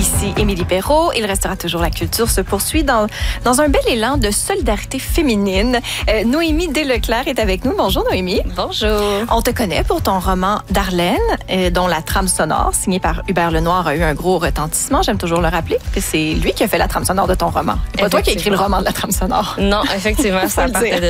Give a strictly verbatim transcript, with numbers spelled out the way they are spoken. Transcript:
Ici Émilie Perrault. Il restera toujours la culture se poursuit dans, dans un bel élan de solidarité féminine. Euh, Noémie Desleclerc est avec nous. Bonjour Noémie. Bonjour. On te connaît pour ton roman Darlene, euh, dont la trame sonore, signée par Hubert Lenoir, a eu un gros retentissement. J'aime toujours le rappeler que c'est lui qui a fait la trame sonore de ton roman. C'est pas toi qui as écrit le roman de la trame sonore. Non, effectivement, ça partait de